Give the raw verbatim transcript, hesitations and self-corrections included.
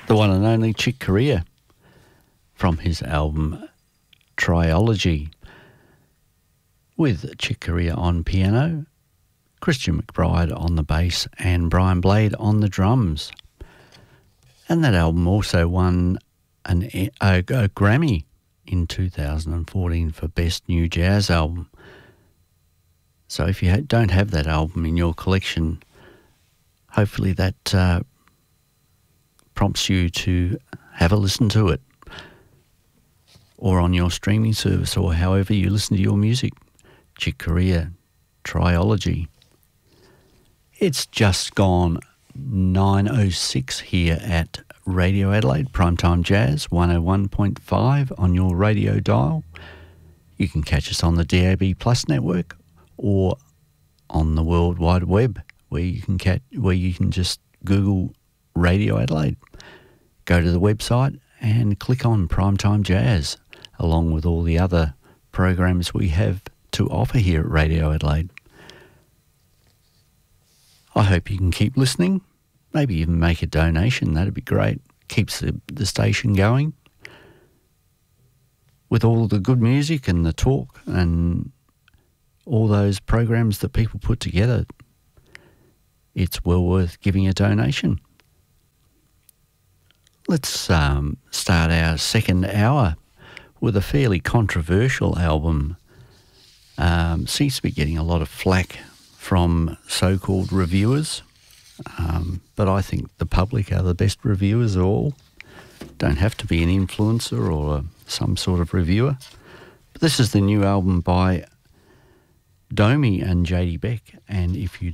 the one and only Chick Corea from his album Triology, with Chick Corea on piano, Christian McBride on the bass and Brian Blade on the drums. And that album also won an, a, a Grammy in two thousand fourteen for Best New Jazz Album. So if you ha- don't have that album in your collection, hopefully that uh, prompts you to have a listen to it, or on your streaming service, or however you listen to your music. Chick Corea, Triology. It's just gone nine oh six here at Radio Adelaide, Primetime Jazz, one oh one point five on your radio dial. You can catch us on the D A B Plus network or on the World Wide Web, where you can catch, where you can just Google Radio Adelaide. Go to the website and click on Primetime Jazz, along with all the other programs we have to offer here at Radio Adelaide. I hope you can keep listening, maybe even make a donation. That'd be great. Keeps the, the station going with all the good music and the talk and all those programs that people put together. It's well worth giving a donation. Let's um, start our second hour with a fairly controversial album. Um, seems to be getting a lot of flack from so-called reviewers, um, but I think the public are the best reviewers of all. Don't have to be an influencer or a, some sort of reviewer. But this is the new album by Domi and J D Beck, and if you